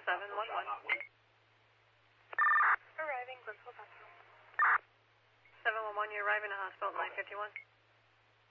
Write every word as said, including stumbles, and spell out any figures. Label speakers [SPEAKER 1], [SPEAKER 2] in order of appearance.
[SPEAKER 1] seven one one.
[SPEAKER 2] Arriving, Glenville Hospital.
[SPEAKER 1] seven one one, you're arriving at hospital nine fifty-one.